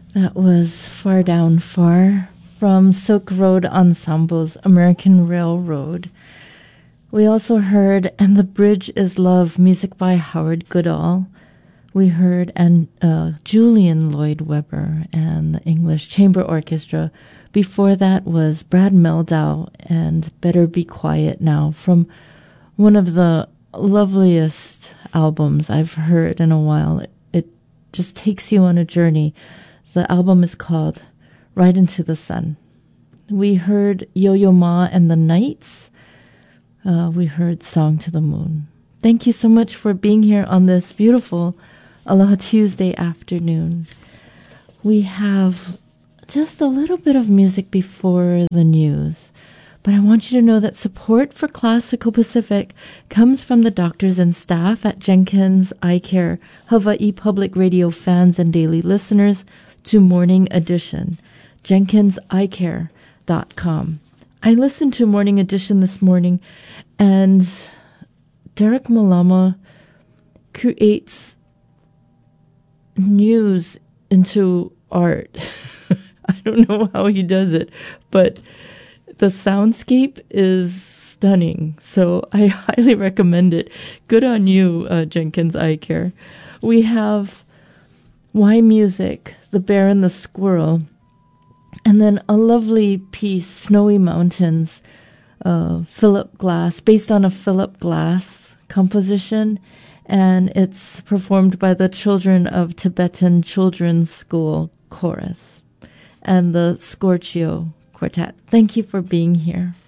That was Far Down Far from Silk Road Ensemble's American Railroad. We also heard And the Bridge is Love, music by Howard Goodall. We heard Julian Lloyd Webber and the English Chamber Orchestra. Before that was Brad Mehldau and Better Be Quiet Now from one of the loveliest albums I've heard in a while. It just takes you on a journey. The album is called Ride Into the Sun. We heard Yo-Yo Ma and the Knights. We heard Song to the Moon. Thank you so much for being here on this beautiful Aloha Tuesday afternoon. We have just a little bit of music before the news, but I want you to know that support for Classical Pacific comes from the doctors and staff at Jenkins Eye Care, Hawaii Public Radio fans and daily listeners to Morning Edition, jenkinseyecare.com. I listened to Morning Edition this morning, and Derek Malama creates news into art. I don't know how he does it, but the soundscape is stunning. So I highly recommend it. Good on you, Jenkins Eye Care. We have Why Music, The Bear and the Squirrel, and then a lovely piece, Snowy Mountains, Philip Glass, based on a Philip Glass composition, and it's performed by the children of Tibetan Children's School Chorus and the Scorchio Quartet. Thank you for being here.